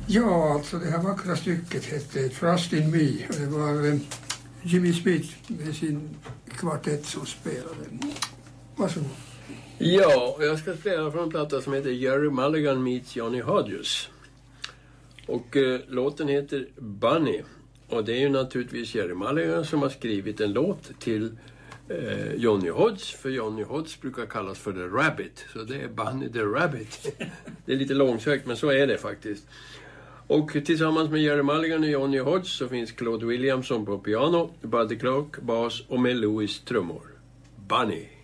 Ja, alltså det här vackra stycket hette Trust in Me. Och det var Jimmy Smith med sin kvartett som spelade. Varsågod. Ja, jag ska spela från en platta som heter Jerry Mulligan meets Johnny Hodges. Och låten heter Bunny. Och det är ju naturligtvis Jerry Mulligan som har skrivit en låt till Johnny Hodges. För Johnny Hodges brukar kallas för The Rabbit. Så det är Bunny the Rabbit. Det är lite långsökt, men så är det faktiskt. Och tillsammans med Jerry Mulligan och Johnny Hodges så finns Claude Williamson på piano, Buddy Clark, bas och med Lewis trummor. Bunny.